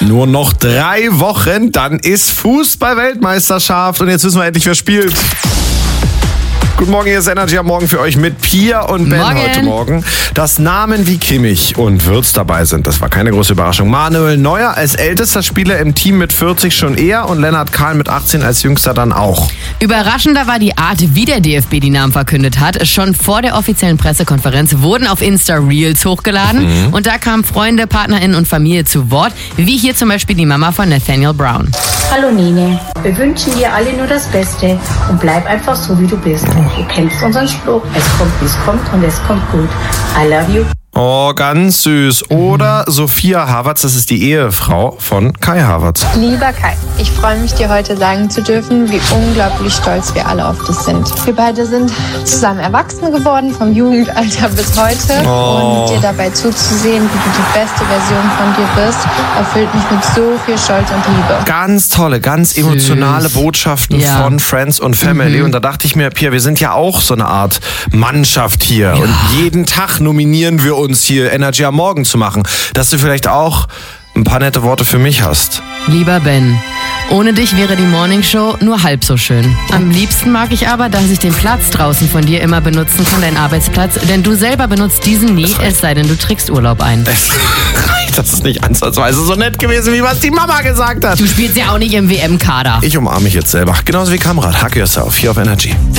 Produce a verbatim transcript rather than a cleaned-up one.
Nur noch drei Wochen, dann ist Fußball-Weltmeisterschaft und jetzt wissen wir endlich, wer spielt. Guten Morgen, hier ist Energy am Morgen für euch mit Pia und Ben Morgen. heute Morgen. Dass Namen wie Kimmich und Wirtz dabei sind, das war keine große Überraschung. Manuel Neuer als ältester Spieler im Team mit vierzig schon eher und Lennart Kahl mit achtzehn als jüngster dann auch. Überraschender war die Art, wie der D F B die Namen verkündet hat. Schon vor der offiziellen Pressekonferenz wurden auf Insta Reels hochgeladen. Mhm. Und da kamen Freunde, PartnerInnen und Familie zu Wort, wie hier zum Beispiel die Mama von Nathaniel Brown. Hallo Nene, wir wünschen dir alle nur das Beste und bleib einfach so, wie du bist. Du kennst unseren Spruch, es kommt, wie es kommt und es kommt gut. I love you. Oh, ganz süß. Oder Sophia Havertz, das ist die Ehefrau von Kai Havertz. Lieber Kai, ich freue mich, dir heute sagen zu dürfen, wie unglaublich stolz wir alle auf dich sind. Wir beide sind zusammen erwachsen geworden, vom Jugendalter bis heute. Oh. Und dir dabei zuzusehen, wie du die beste Version von dir bist, erfüllt mich mit so viel Stolz und Liebe. Ganz tolle, ganz emotionale Botschaften Ja. von Friends und Family. Mhm. Und da dachte ich mir, Pia, wir sind ja auch so eine Art Mannschaft hier. Ja. Und jeden Tag nominieren wir uns hier Energy am Morgen zu machen, dass du vielleicht auch ein paar nette Worte für mich hast. Lieber Ben, ohne dich wäre die Morningshow nur halb so schön. Am liebsten mag ich aber, dass ich den Platz draußen von dir immer benutzen kann, deinen Arbeitsplatz, denn du selber benutzt diesen nie, es sei denn, du trägst Urlaub ein. Das ist nicht ansatzweise so nett gewesen, wie was die Mama gesagt hat. Du spielst ja auch nicht im W M-Kader. Ich umarme mich jetzt selber. Genauso wie Kamrat. Hug yourself. Hier auf Energy.